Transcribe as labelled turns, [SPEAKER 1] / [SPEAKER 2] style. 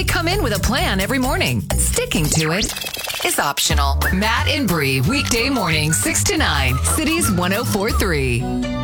[SPEAKER 1] come in with a plan every morning. Sticking to it is optional. Matt and Bree, weekday mornings, 6 to 9, Cities 104.3.